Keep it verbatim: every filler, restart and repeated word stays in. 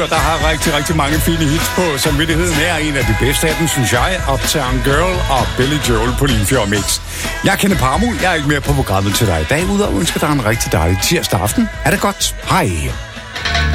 Der har rigtig, rigtig mange fine hits på. Samvittigheden er en af de bedste af dem, synes jeg. Uptown Girl og Billy Joel på Limfjord Mix. Jeg kender Parmo. Jeg er ikke mere på programmet til dig i dag. Udover ønsker dig en rigtig dejlig tirsdag aften. Er det godt? Hej.